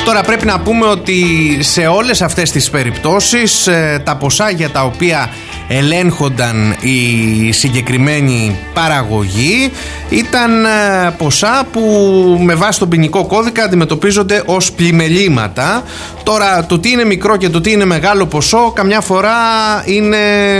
Τώρα πρέπει να πούμε ότι σε όλες αυτές τις περιπτώσεις τα ποσά για τα οποία ελέγχονταν η συγκεκριμένη παραγωγή ήταν ποσά που με βάση τον ποινικό κώδικα αντιμετωπίζονται ως πλημελήματα. Τώρα το τι είναι μικρό και το τι είναι μεγάλο ποσό καμιά φορά είναι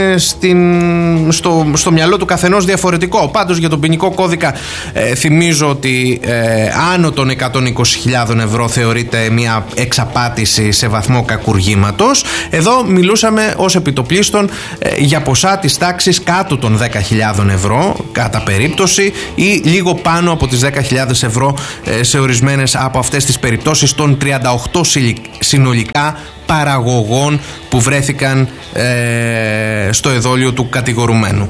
στο μυαλό του καθενός διαφορετικό. Πάντως για τον ποινικό κώδικα θυμίζω ότι άνω των 120.000 ευρώ θεωρείται μια εξαπάτηση σε βαθμό κακουργήματος. Εδώ μιλούσαμε ως επιτοπλίστων για ποσά της τάξης κάτω των 10.000 ευρώ κατά περίπτωση ή λίγο πάνω από τις 10.000 ευρώ σε ορισμένες από αυτές τις περιπτώσεις των 38 συνολικά παραγωγών που βρέθηκαν στο εδόλιο του κατηγορουμένου.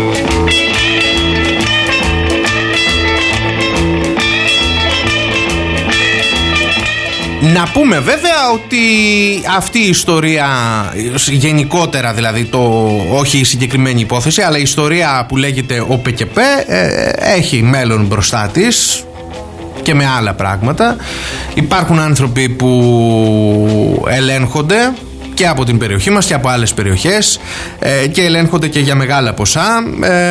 Να πούμε βέβαια ότι αυτή η ιστορία, γενικότερα δηλαδή, όχι η συγκεκριμένη υπόθεση, αλλά η ιστορία που λέγεται ο ΠΚΠ έχει μέλλον μπροστά της και με άλλα πράγματα. Υπάρχουν άνθρωποι που ελέγχονται και από την περιοχή μας και από άλλες περιοχές και ελέγχονται και για μεγάλα ποσά.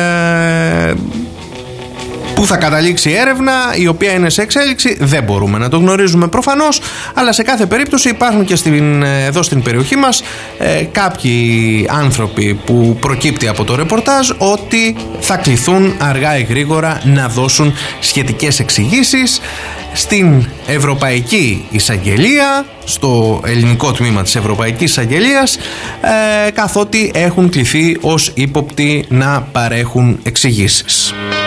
Πού θα καταλήξει η έρευνα, η οποία είναι σε εξέλιξη, δεν μπορούμε να το γνωρίζουμε προφανώς, αλλά σε κάθε περίπτωση υπάρχουν και εδώ στην περιοχή μας κάποιοι άνθρωποι που προκύπτει από το ρεπορτάζ ότι θα κληθούν αργά ή γρήγορα να δώσουν σχετικές εξηγήσεις στην Ευρωπαϊκή Εισαγγελία, στο ελληνικό τμήμα της Ευρωπαϊκής Εισαγγελίας, καθότι έχουν κληθεί ως ύποπτοι να παρέχουν εξηγήσεις.